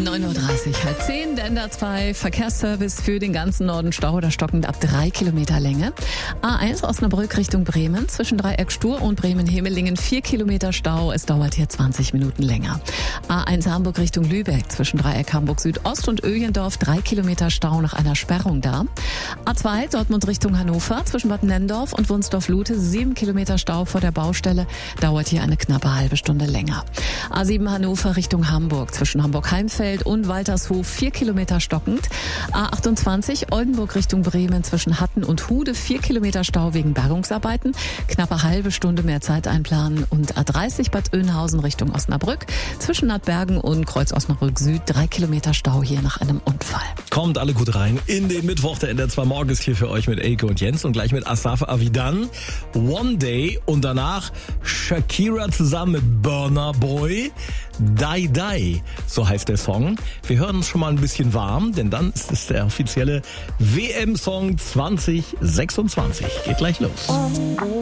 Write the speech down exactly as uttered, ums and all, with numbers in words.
neun Uhr dreißig, halb zehn, der N D R zwei Verkehrsservice für den ganzen Norden. Stau oder stockend ab drei Kilometer Länge. A eins Osnabrück Richtung Bremen, zwischen Dreieck Stur und Bremen-Hemelingen vier Kilometer Stau. Es dauert hier zwanzig Minuten länger. A eins Hamburg Richtung Lübeck, zwischen Dreieck Hamburg Südost und Öhlendorf drei Kilometer Stau nach einer Sperrung da. A zwei Dortmund Richtung Hannover, zwischen Bad Nenndorf und Wunsdorf-Lute sieben Kilometer Stau vor der Baustelle. Dauert hier eine knappe halbe Stunde länger. A sieben Hannover Richtung Hamburg, zwischen Hamburg-Heimfeld und Waltershof vier Kilometer stockend. A achtundzwanzig Oldenburg Richtung Bremen, zwischen Hatten und Hude vier Kilometer Stau wegen Bergungsarbeiten. Knappe halbe Stunde mehr Zeit einplanen. Und A dreißig Bad Oeynhausen Richtung Osnabrück, zwischen Nadbergen und Kreuz Osnabrück Süd drei Kilometer Stau hier nach einem Unfall. Kommt alle gut rein in den Mittwoch. Der N D R zwei Morgen ist hier für euch mit Elke und Jens und gleich mit Asaf Avidan. One Day und danach Shakira zusammen mit Burna Boy. Die Die, so heißt der Song. Wir hören uns schon mal ein bisschen warm, denn dann ist es der offizielle W M-Song zwanzig sechsundzwanzig. Geht gleich los.